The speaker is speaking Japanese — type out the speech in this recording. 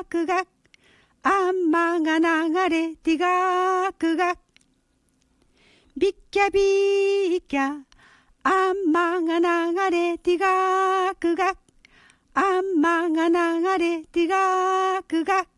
くがあんまが流れてがくがビッキャビッキャあんまが流れてがくがあんまが流れてがくが